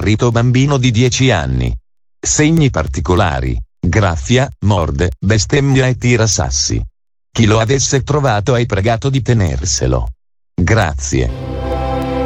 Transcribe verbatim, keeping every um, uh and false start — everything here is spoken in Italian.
smarrito bambino di dieci anni. Segni particolari: graffia, morde, bestemmia e tira sassi. Chi lo avesse trovato hai pregato di tenerselo. Grazie.